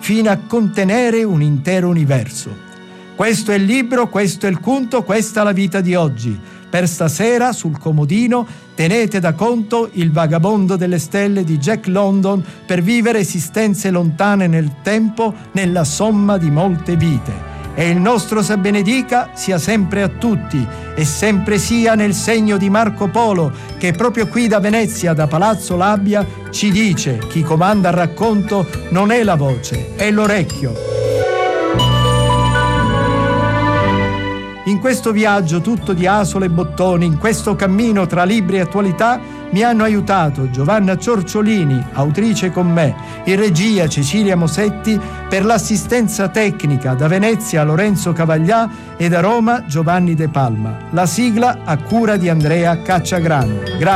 fino a contenere un intero universo. Questo è il libro, questo è il conto, questa è la vita di oggi. Per stasera, sul comodino, tenete da conto Il vagabondo delle stelle di Jack London per vivere esistenze lontane nel tempo, nella somma di molte vite. E il nostro sa benedica sia sempre a tutti e sempre sia nel segno di Marco Polo, che proprio qui da Venezia, da Palazzo Labbia, ci dice: chi comanda il racconto non è la voce, è l'orecchio. In questo viaggio tutto di asole e bottoni, in questo cammino tra libri e attualità, mi hanno aiutato Giovanna Ciorciolini, autrice con me, in regia Cecilia Mosetti, per l'assistenza tecnica da Venezia Lorenzo Cavaglià e da Roma Giovanni De Palma. La sigla a cura di Andrea Cacciagrano. Grazie.